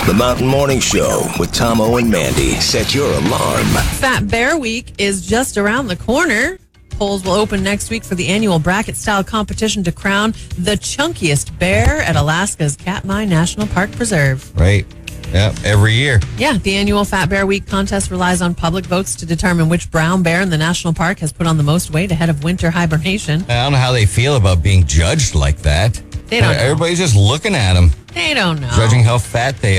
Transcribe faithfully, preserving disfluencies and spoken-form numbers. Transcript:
The Mountain Morning Show with Tom O and Mandy. Set your alarm. Fat Bear Week is just around the corner. Polls will open next week for the annual bracket-style competition to crown the chunkiest bear at Alaska's Katmai National Park Preserve. Right. Yeah, every year. Yeah, the annual Fat Bear Week contest relies on public votes to determine which brown bear in the national park has put on the most weight ahead of winter hibernation. I don't know how they feel about being judged like that. They don't know. Everybody's just looking at them, They don't know. judging how fat they